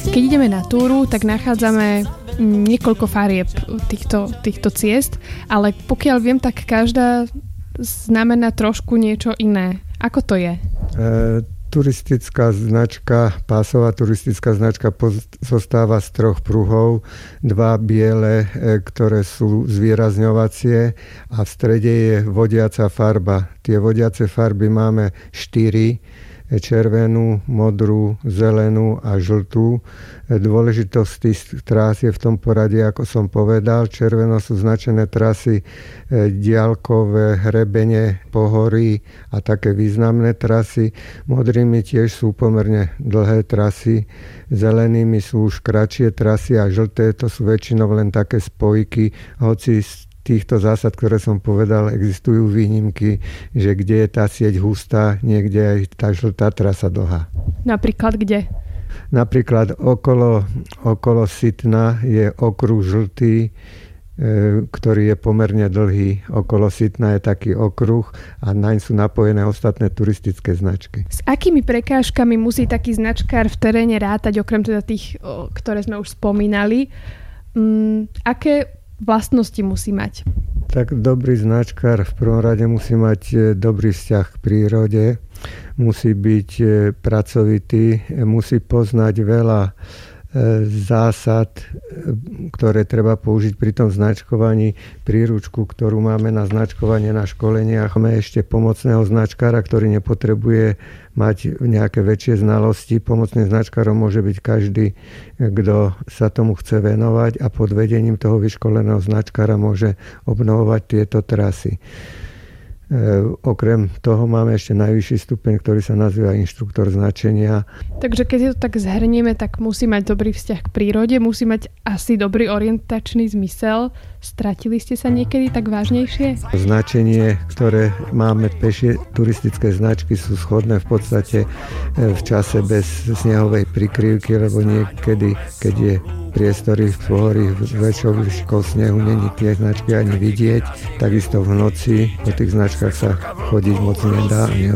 Keď ideme na túru, tak nachádzame niekoľko farieb týchto ciest, ale pokiaľ viem, tak každá znamená trošku niečo iné. Ako to je? Turistická značka, pásová turistická značka zostáva z 3 pruhov, 2 biele, ktoré sú zvýrazňovacie a v strede je vodiaca farba. Tie vodiace farby máme 4, červenú, modrú, zelenú a žltú. Dôležitosť tých trás je v tom poradí, ako som povedal. Červeno sú značené trasy diaľkové, hrebene, pohorí a také významné trasy. Modrými tiež sú pomerne dlhé trasy. Zelenými sú už kratšie trasy a žlté to sú väčšinou len také spojky, hoci týchto zásad, ktoré som povedal, existujú výnimky, že kde je tá sieť hustá, niekde aj tá žltá trasa dlhá. Napríklad kde? Napríklad okolo Sitna je okruh žltý, ktorý je pomerne dlhý. Okolo Sitna je taký okruh a naň sú napojené ostatné turistické značky. S akými prekážkami musí taký značkár v teréne rátať, okrem teda tých, ktoré sme už spomínali? Aké vlastnosti musí mať? Tak dobrý značkár v prvom rade musí mať dobrý vzťah k prírode, musí byť pracovitý, musí poznať veľa zásad, ktoré treba použiť pri tom značkovaní. Príručku, ktorú máme na značkovanie na školeniach, máme ešte pomocného značkára, ktorý nepotrebuje mať nejaké väčšie znalosti. Pomocným značkárom môže byť každý, kto sa tomu chce venovať a pod vedením toho vyškoleného značkára môže obnovovať tieto trasy. Okrem toho máme ešte najvyšší stupeň, ktorý sa nazýva inštruktor značenia. Takže keď to tak zhrnieme, tak musí mať dobrý vzťah k prírode, musí mať asi dobrý orientačný zmysel. Stratili ste sa niekedy tak vážnejšie? Značenie, ktoré máme pešie turistické značky, sú schodné v podstate v čase bez snehovej prikryvky, lebo niekedy, keď je priestory v pohorí väčšou výškou snehu, není tie značky ani vidieť. Takisto v noci po tých značkách sa chodiť moc nedá a